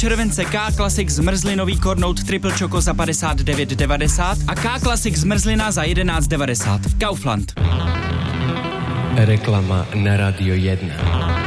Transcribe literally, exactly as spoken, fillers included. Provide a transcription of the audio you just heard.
července K-Classic zmrzlinový Cornout Triple Choco za padesát devět devadesát a K-Classic zmrzlina za jedenáct devadesát. Kaufland. Reklama na Radio jedna.